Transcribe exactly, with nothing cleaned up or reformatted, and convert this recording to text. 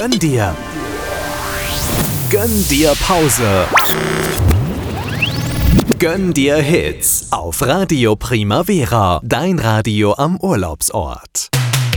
Gönn dir! Gönn dir Pause! Gönn dir Hits auf Radio Primavera, dein Radio am Urlaubsort.